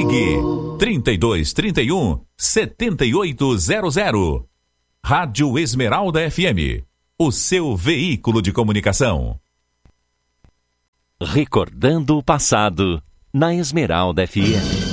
Ligue 3231-7800. Rádio Esmeralda FM, o seu veículo de comunicação. Recordando o passado na Esmeralda FM.